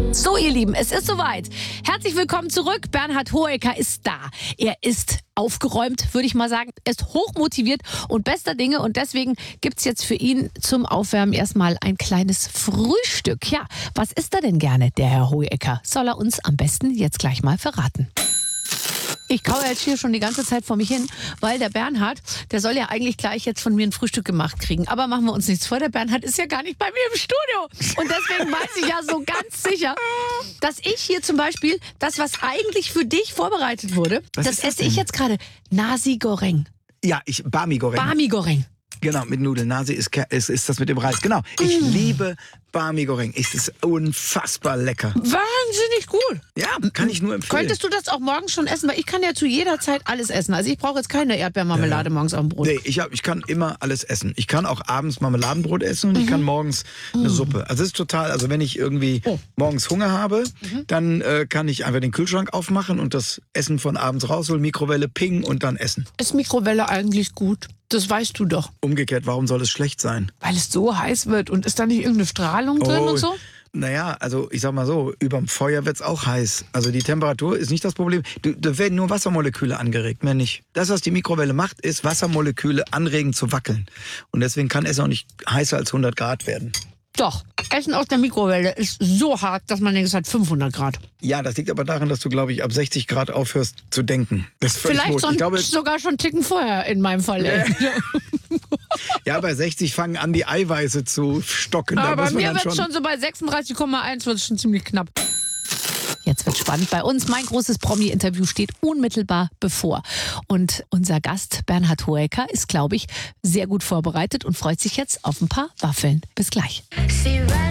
So, ihr Lieben, es ist soweit. Herzlich willkommen zurück. Bernhard Hoëcker ist da. Er ist aufgeräumt, würde ich mal sagen. Er ist hochmotiviert und bester Dinge. Und deswegen gibt's jetzt für ihn zum Aufwärmen erstmal ein kleines Frühstück. Ja, was isst er denn gerne, der Herr Hoëcker? Soll er uns am besten jetzt gleich mal verraten. Ich kaue jetzt hier schon die ganze Zeit vor mich hin, weil der Bernhard, der soll ja eigentlich gleich jetzt von mir ein Frühstück gemacht kriegen. Aber machen wir uns nichts vor, der Bernhard ist ja gar nicht bei mir im Studio. Und deswegen weiß ich ja so ganz sicher, dass ich hier zum Beispiel das, was eigentlich für dich vorbereitet wurde, das esse ich jetzt gerade. Nasi Goreng. Ja, Bami Goreng. Bami Goreng. Genau, mit Nudeln. Nasi ist das mit dem Reis. Genau. Ich liebe Bami Goreng. Es ist unfassbar lecker. Wahnsinnig gut. Ja, kann ich nur empfehlen. Könntest du das auch morgens schon essen? Weil ich kann ja zu jeder Zeit alles essen. Also ich brauche jetzt keine Erdbeermarmelade morgens auf dem Brot. Nee, ich kann immer alles essen. Ich kann auch abends Marmeladenbrot essen und ich kann morgens eine Suppe. Also es ist total, also wenn ich irgendwie morgens Hunger habe, dann kann ich einfach den Kühlschrank aufmachen und das Essen von abends rausholen, Mikrowelle, ping und dann essen. Ist Mikrowelle eigentlich gut? Das weißt du doch. Umgekehrt, warum soll es schlecht sein? Weil es so heiß wird und ist da nicht irgendeine Strahlung drin und so? Naja, also ich sag mal so, überm Feuer wird's auch heiß. Also die Temperatur ist nicht das Problem. Da werden nur Wassermoleküle angeregt, mehr nicht. Das, was die Mikrowelle macht, ist Wassermoleküle anregen zu wackeln. Und deswegen kann es auch nicht heißer als 100 Grad werden. Doch, Essen aus der Mikrowelle ist so hart, dass man denkt, es hat 500 Grad. Ja, das liegt aber daran, dass du, glaube ich, ab 60 Grad aufhörst zu denken. Das ist vielleicht sogar schon einen Ticken vorher in meinem Fall. Ja, bei 60 fangen an, die Eiweiße zu stocken. Aber bei mir wird schon so bei 36,1 wird es schon ziemlich knapp. Jetzt wird spannend bei uns. Mein großes Promi-Interview steht unmittelbar bevor. Und unser Gast Bernhard Hoëcker ist, glaube ich, sehr gut vorbereitet und freut sich jetzt auf ein paar Waffeln. Bis gleich.